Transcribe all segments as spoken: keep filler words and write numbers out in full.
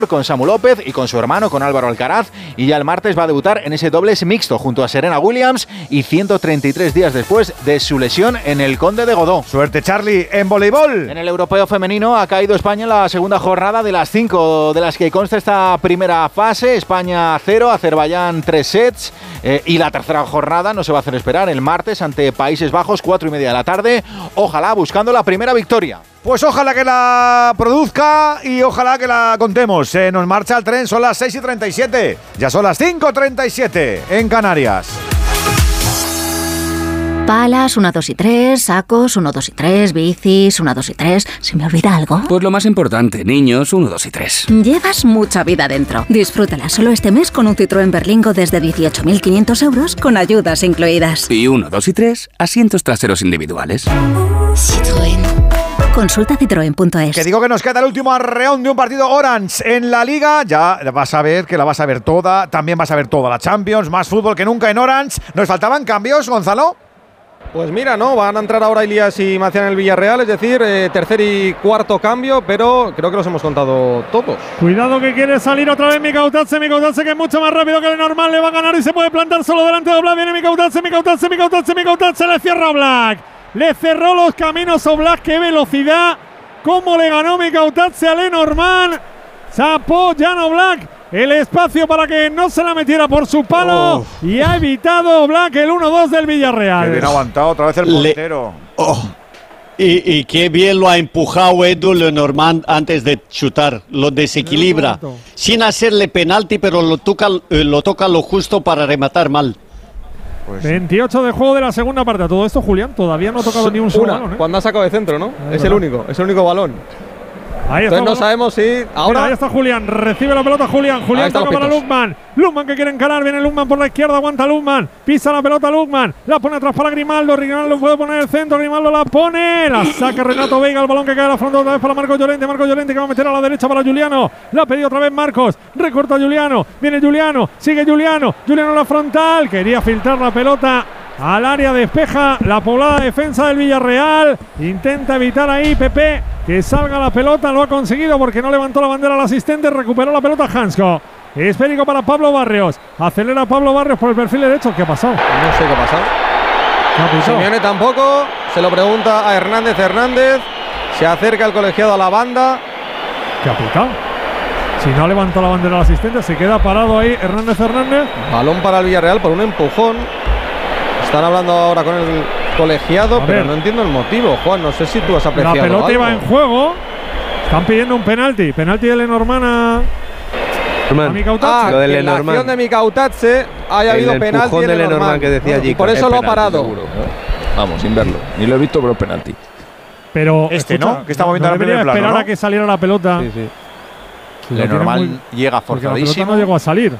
con Samu López y con su hermano, con Álvaro Alcaraz, y ya el martes va a debutar en ese dobles mixto junto a Serena Williams y ciento treinta y tres días después de su lesión en el Conde de Godó. Suerte, Charlie, en voleibol. En el europeo femenino ha caído España en la segunda jornada de las cinco de las que consta esta primera fase. España cero, Azerbaiyán tres sets, eh, y la tercera jornada no se va a hacer esperar el martes ante Países Bajos, cuatro y media de la tarde. Ojalá buscando la primera victoria. Pues ojalá que la produzca y ojalá que la contemos. Se nos marcha el tren, son las seis y treinta y siete. Ya son las cinco y treinta y siete en Canarias. Palas, uno, dos y tres, sacos, uno, dos y tres, bicis, uno, dos y tres. ¿Se me olvida algo? Pues lo más importante, niños, uno, dos y tres. Llevas mucha vida dentro. Disfrútala solo este mes con un Citroën Berlingo desde dieciocho mil quinientos euros con ayudas incluidas. Y uno, dos y tres, asientos traseros individuales. Citroën. Consulta citroen punto es. Que digo que nos queda el último arreón de un partido Orange en la Liga. Ya vas a ver que la vas a ver toda. También vas a ver toda la Champions. Más fútbol que nunca en Orange. ¿Nos faltaban cambios, Gonzalo? Pues mira, no, van a entrar ahora Elías y Macián en el Villarreal, es decir, eh, tercer y cuarto cambio, pero creo que los hemos contado todos. Cuidado que quiere salir otra vez Mikautadze, Mikautadze que es mucho más rápido que lo normal, le va a ganar y se puede plantar solo delante de Oblak. Viene Mikautadze, Mikautadze, Mikautadze, Mikautadze, le cierra Oblak. Le cerró los caminos Oblak, qué velocidad. Cómo le ganó Mikautadze a Lenormand. Chapó Jan Oblak el espacio para que no se la metiera por su palo. Oh. Y ha evitado Oblak el uno dos del Villarreal. Qué bien aguantado otra vez el portero. Le... Oh. Y, y qué bien lo ha empujado Edu Lenormand antes de chutar. Lo desequilibra. Sin hacerle penalti, pero lo toca, lo toca lo justo para rematar mal. Pues veintiocho de juego de la segunda parte. Todo esto, Julián, todavía no ha tocado ni un solo balón, ¿eh? Cuando ha sacado de centro, ¿no? Es, es el único, es el único balón. Ahí Entonces está, no sabemos si ahora. Mira, ahí está Julián, recibe la pelota Julián. Julián toca para Lukman. Lukman que quiere encarar, viene Lukman por la izquierda, aguanta Lukman. Pisa la pelota Lukman, la pone atrás para Grimaldo. Grimaldo puede poner el centro, Grimaldo la pone. La saca Renato Veiga, el balón que cae a la frontal otra vez para Marcos Llorente. Marcos Llorente que va a meter a la derecha para Juliano. La ha pedido otra vez Marcos. Recorta Juliano, viene Juliano, sigue Juliano. Juliano a la frontal, quería filtrar la pelota al área, despeja la poblada defensa del Villarreal. Intenta evitar ahí Pepe que salga la pelota, lo ha conseguido porque no levantó la bandera al asistente, recuperó la pelota Hansko. Esférico para Pablo Barrios, acelera Pablo Barrios por el perfil derecho. ¿Qué ha pasado? No sé qué ha pasado. Simeone tampoco, se lo pregunta a Hernández Hernández, se acerca el colegiado a la banda. ¿Qué ha pitado? Si no levantó la bandera al asistente, se queda parado ahí Hernández Hernández. Balón para el Villarreal por un empujón. Están hablando ahora con el colegiado, pero no entiendo el motivo, Juan. No sé si tú has apreciado La pelota algo. iba en juego. Están pidiendo un penalti. Penalti de Lenormand a, a Mikautadze. Ah, lo de que en la acción de Mikautadze haya habido penalti de de Lenormand. Lenormand que decía allí. Y por eso lo ha parado. Seguro, ¿eh? Vamos, sin verlo. Ni lo he visto, pero penalti. Pero este, escucha, ¿no? Que está moviendo no la debería primera esperar plano, ¿no? a que saliera la pelota. Sí, sí. Lenormand muy, llega porque la forzadísimo. pelota no llegó a salir.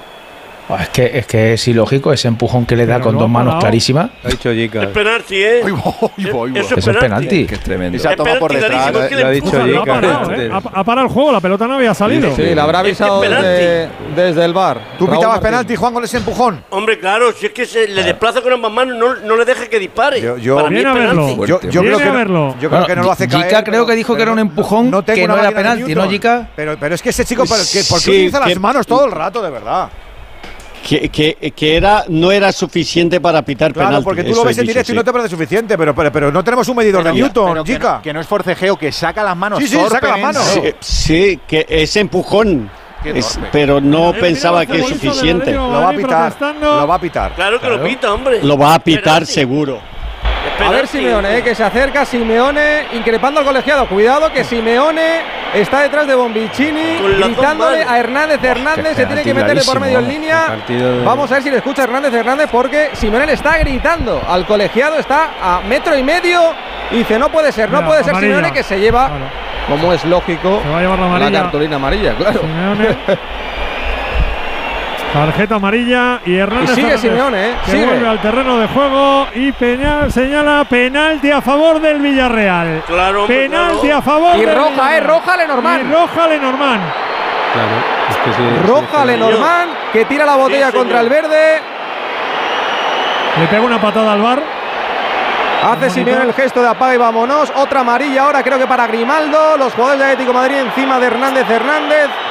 Es que, es que es ilógico ese empujón que le da Pero con no dos ha manos parado. clarísimas. Ha dicho Jica. Es penalti, ¿eh? Uy, uy, uy, uy. Eso es Eso es penalti. Que es tremendo. Esa toma por penalti detrás. clarísimo, es que Lo ha le dicho empuja. Lo ha Jica. parado, ¿eh? Ha, ha parado el juego, la pelota no había salido. Sí, le habrá avisado Es que es desde, desde el bar. ¿Tú Raúl pitabas Martín. penalti, Juan, con ese empujón? Hombre, claro, si es que se le desplaza con ambas manos, no, no le deja que dispare. Yo- yo- Para mí es Viene a penalti. verlo. Yo, yo Viene creo que a no, verlo. yo creo Bueno, que no lo hace Jica caer. creo que dijo que era un empujón tengo que una no era máquina de penalti, ¿no, Newton. Jica? Pero, pero es que ese chico, ¿por qué, por qué Sí, utiliza que- las manos todo el rato, de verdad? Que, que, que era, no era suficiente para pitar Claro, penalti. porque tú eso lo ves he en dicho, directo y sí. no te parece suficiente, pero, pero, pero no tenemos un medidor Pero de ya, Newton, pero que chica. no, que no es forcejeo, que saca las manos. Sí, sí, saca las manos. Sí, sí, que ese empujón, Qué es- torpe. pero no Mira, pensaba mira, que es los futbolistas suficiente. del Atlético Lo va a Madrid pitar, protestando. lo va a pitar. Claro que lo pita, hombre. Lo va a pitar Penalti. seguro. Es A ver penalti. Simeone, eh, que se acerca Simeone increpando al colegiado. Cuidado que Simeone está detrás de Bombicini, Con las dos gritándole manos. a Hernández Hernández. Se tiene que meter de por medio en línea. Partido de- Vamos a ver si le escucha Hernández Hernández porque Simeone le está gritando al colegiado, está a metro y medio. Y dice, no puede ser, no Mira, puede ser amarilla. Simeone, que se lleva, Claro. como es lógico, Se va a llevar la amarilla. cartulina amarilla, claro. Simeone. Tarjeta amarilla y Hernández Y sigue Hernández, Simeone, ¿eh? que Sigue. vuelve al terreno de juego y Peñal señala penalti a favor del Villarreal. Claro, hombre, Penalti claro. a favor Y del roja, Villarreal. eh, roja Lenormand. Y roja Lenormand. Claro, es que sí, Roja sí, Lenormand, que tira la botella Sí, contra el señor. verde. Le pega una patada al bar. Hace Simeone el gesto de apaga y vámonos. Otra amarilla ahora, creo que para Grimaldo. Los jugadores de Atlético de Madrid encima de Hernández Hernández.